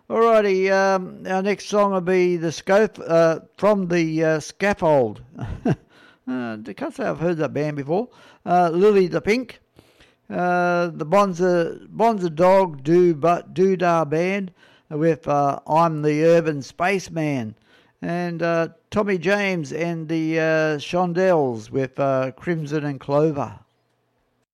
Alrighty, our next song will be the Scope from the Scaffold. I can't say I've heard that band before. Lily the Pink, the Bonza Dog Doodah Band with I'm the Urban Spaceman, and Tommy James and the Shondells with Crimson and Clover.